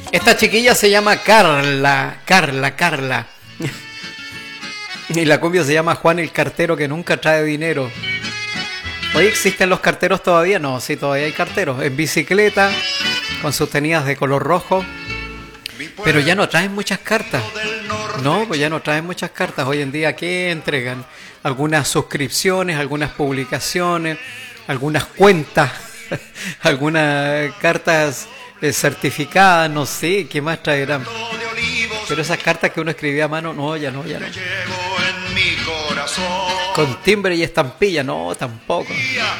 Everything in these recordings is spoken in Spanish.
Esta chiquilla se llama Carla. Y la cumbia se llama Juan el cartero que nunca trae dinero. ¿Hoy existen los carteros todavía? No, sí, todavía hay carteros. En bicicleta, con sus tenidas de color rojo. Pero ya no traen muchas cartas. No, pues ya no traen muchas cartas. Hoy en día, ¿qué entregan? Algunas suscripciones, algunas publicaciones, algunas cuentas, algunas cartas certificadas, no sé, ¿qué más traerán? Pero esas cartas que uno escribía a mano, no, ya no. Con timbre y estampilla, no, tampoco.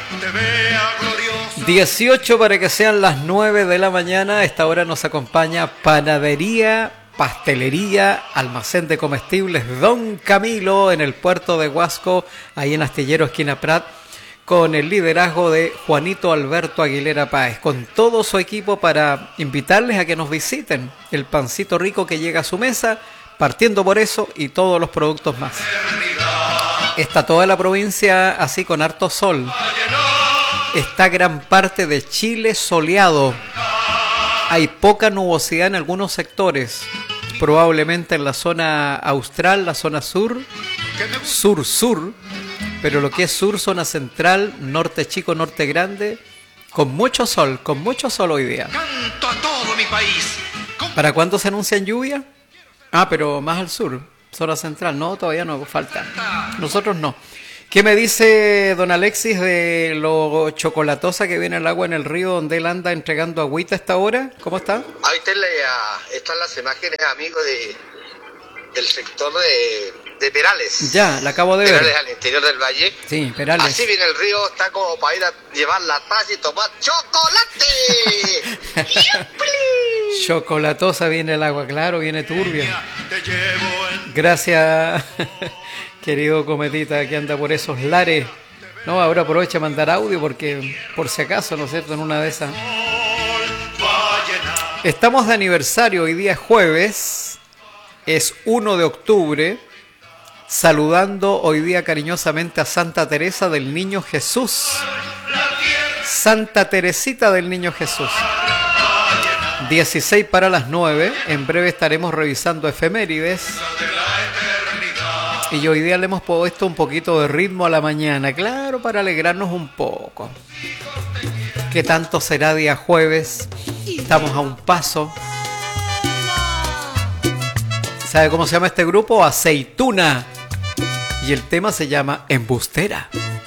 18 para que sean las 9 de la mañana. A esta hora nos acompaña Panadería, Pastelería, Almacén de Comestibles Don Camilo en el puerto de Huasco, ahí en Astillero, esquina Prat, con el liderazgo de Juanito Alberto Aguilera Páez, con todo su equipo para invitarles a que nos visiten. El pancito rico que llega a su mesa, partiendo por eso y todos los productos más. Está toda la provincia así con harto sol. Está gran parte de Chile soleado. Hay poca nubosidad en algunos sectores. Probablemente en la zona austral, la zona sur, sur. Pero lo que es sur, zona central, norte chico, norte grande, con mucho sol hoy día. Canto a todo mi país. ¿Para cuándo se anuncian lluvia? Pero más al sur, zona central. No, todavía no, falta. Nosotros no. ¿Qué me dice don Alexis de lo chocolatosa que viene el agua en el río donde él anda entregando agüita a esta hora? ¿Cómo está? Ahí están las imágenes, amigos, del sector de Perales. Ya, la acabo de ver. Perales al interior del valle. Sí, Perales. Así viene el río, está como para ir a llevar la taza y tomar chocolate. Chocolatosa viene el agua, claro, viene turbia. Gracias, querido Cometita, que anda por esos lares. No, ahora aprovecha a mandar audio porque, por si acaso, ¿no es cierto?, en una de esas. Estamos de aniversario, hoy día es jueves, es 1 de octubre, saludando hoy día cariñosamente a Santa Teresa del Niño Jesús. Santa Teresita del Niño Jesús. 16 para las 9, en breve estaremos revisando efemérides. Y hoy día le hemos puesto un poquito de ritmo a la mañana, claro, para alegrarnos un poco. ¿Qué tanto será día jueves? Estamos a un paso. ¿Sabe cómo se llama este grupo? Aceituna. Y el tema se llama Embustera.